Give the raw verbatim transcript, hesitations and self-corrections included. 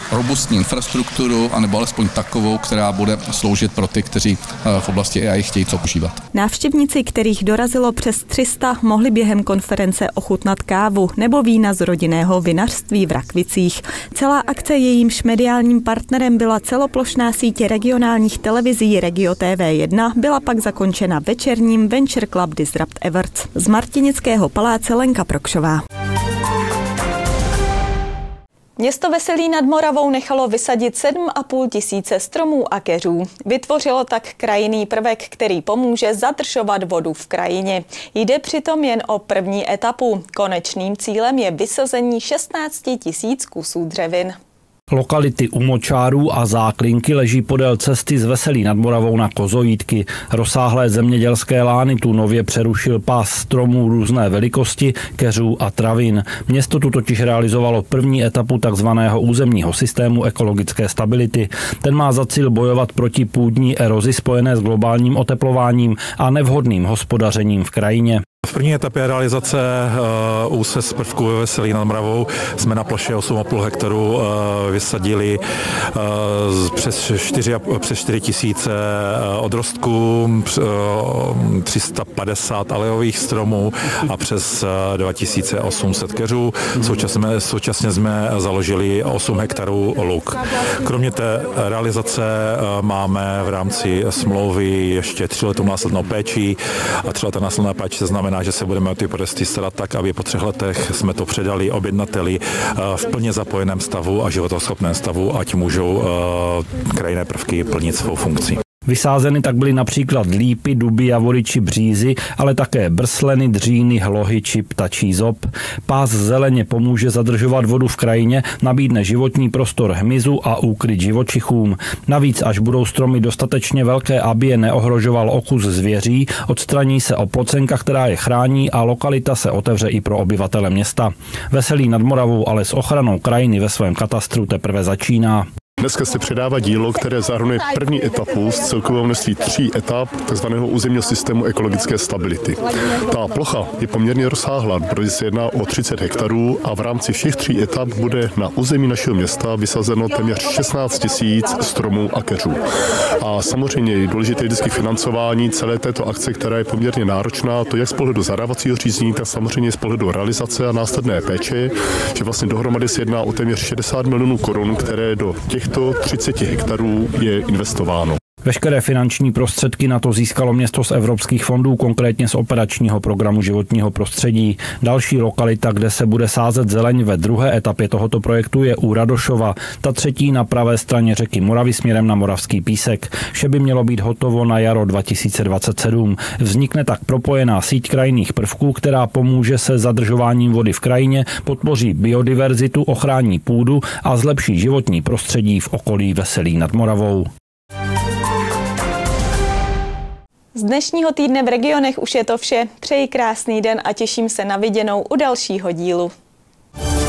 robustní infrastrukturu, anebo alespoň takovou, která bude sloužit pro ty, kteří v oblasti A I chtějí co používat. Návštěvníci, kterých dorazilo přes tři sta, mohli během konference ochutnat kávu nebo vína z rodinného vinařství v Rakvicích. Celá akce, jejímž mediálním partnerem byla celoplošná sítě regionálních televizí Regio T V jedna, byla pak zakončena večerním Venture Club Disrupt Awards. Z Martinického paláce Lenka Prokšová. Město Veselí nad Moravou nechalo vysadit sedm a půl tisíce stromů a keřů. Vytvořilo tak krajinný prvek, který pomůže zadržovat vodu v krajině. Jde přitom jen o první etapu. Konečným cílem je vysazení šestnáct tisíc kusů dřevin. Lokality u Močárů a Záklinky leží podél cesty z Veselí nad Moravou na Kozojítky. Rozsáhlé zemědělské lány tu nově přerušil pás stromů různé velikosti, keřů a travin. Město tu totiž realizovalo první etapu takzvaného územního systému ekologické stability. Ten má za cíl bojovat proti půdní erozi spojené s globálním oteplováním a nevhodným hospodařením v krajině. V první etapě realizace uh, úses prvku ve Veselí nad Moravou jsme na ploše osm a půl hektaru uh, vysadili uh, přes čtyři tisíce uh, odrostků, uh, tři sta padesát alejových stromů a přes uh, dva tisíce osm set keřů. Současně, současně jsme založili osm hektarů luk. Kromě té realizace uh, máme v rámci smlouvy ještě tříletou následnou péči a tříletá následná péče se znamená, že se budeme o ty porosty starat tak, aby po třech letech jsme to předali objednateli v plně zapojeném stavu a životoschopném stavu, ať můžou krajinné prvky plnit svou funkci. Vysázeny tak byly například lípy, duby, javory či břízy, ale také brsleny, dříny, hlohy či ptačí zob. Pás zeleně pomůže zadržovat vodu v krajině, nabídne životní prostor hmyzu a úkryt živočichům. Navíc, až budou stromy dostatečně velké, aby je neohrožoval okus zvěří, odstraní se oplocenka, která je chrání a lokalita se otevře i pro obyvatele města. Veselí nad Moravou ale s ochranou krajiny ve svém katastru teprve začíná. Dneska se předává dílo, které zahrnuje první etapu z celkového množství tří etap tzv. Územního systému ekologické stability. Ta plocha je poměrně rozsáhlá, protože se jedná o třicet hektarů a v rámci všech tří etap bude na území našeho města vysazeno téměř šestnáct tisíc stromů a keřů. A samozřejmě je důležité vždycky financování celé této akce, která je poměrně náročná, to jak z pohledu zadávacího řízení, tak samozřejmě z pohledu realizace a následné péče, že vlastně dohromady se jedná o téměř šedesát milionů korun, které do těch třicet hektarů je investováno. Veškeré finanční prostředky na to získalo město z evropských fondů, konkrétně z operačního programu životního prostředí. Další lokalita, kde se bude sázet zeleň ve druhé etapě tohoto projektu, je u Radošova, ta třetí na pravé straně řeky Moravy směrem na Moravský Písek. Vše by mělo být hotovo na jaro dva tisíce dvacet sedm. Vznikne tak propojená síť krajinných prvků, která pomůže se zadržováním vody v krajině, podpoří biodiverzitu, ochrání půdu a zlepší životní prostředí v okolí Veselí nad Moravou. Z dnešního týdne v regionech už je to vše. Přeji krásný den a těším se na viděnou u dalšího dílu.